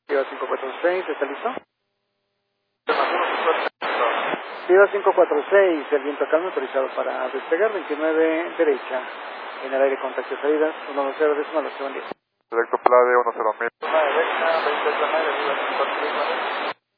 Viva 546, ¿está listo? Viva 546, el viento calmo autorizado para despegar, 29 derecha, en el aire contacto de salidas, 110 decimal 8 10. Directo Plade 10.000. Una derecha, 20 Viva 546.